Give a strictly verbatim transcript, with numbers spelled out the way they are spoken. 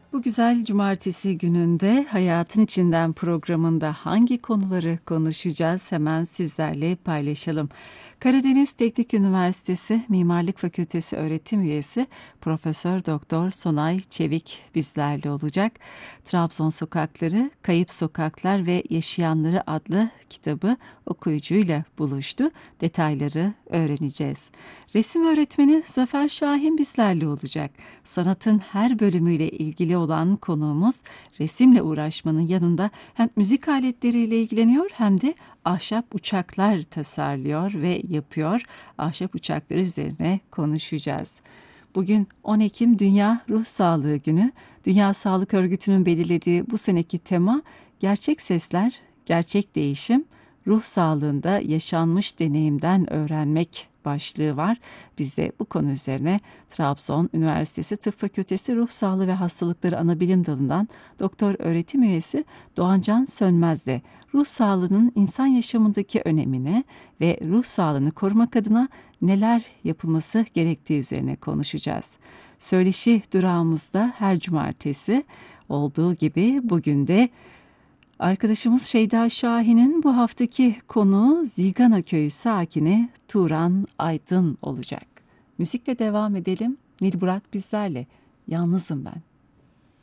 Bu güzel cumartesi gününde Hayatın İçinden programında hangi konuları konuşacağız hemen sizlerle paylaşalım. Karadeniz Teknik Üniversitesi Mimarlık Fakültesi öğretim üyesi Profesör Doktor Sonay Çevik bizlerle olacak. Trabzon Sokakları, Kayıp Sokaklar ve Yaşayanları adlı kitabı okuyucuyla buluştu. Detayları öğreneceğiz. Resim öğretmeni Zafer Şahin bizlerle olacak. Sanatın her bölümüyle ilgili olan konuğumuz resimle uğraşmanın yanında hem müzik aletleriyle ilgileniyor hem de ahşap uçaklar tasarlıyor ve yapıyor. Ahşap uçakları üzerine konuşacağız. Bugün on Ekim Dünya Ruh Sağlığı Günü. Dünya Sağlık Örgütü'nün belirlediği bu seneki tema gerçek sesler, gerçek değişim, ruh sağlığında yaşanmış deneyimden öğrenmek başlığı var. Biz de bu konu üzerine Trabzon Üniversitesi Tıp Fakültesi Ruh Sağlığı ve Hastalıkları Anabilim Dalı'ndan doktor öğretim üyesi Doğancan Sönmez'le ruh sağlığının insan yaşamındaki önemine ve ruh sağlığını korumak adına neler yapılması gerektiği üzerine konuşacağız. Söyleşi durağımızda her cumartesi olduğu gibi bugün de arkadaşımız Şeyda Şahin'in bu haftaki konuğu Zigana Köyü sakini Turan Aydın olacak. Müzikle devam edelim. Nil Burak bizlerle. Yalnızım ben.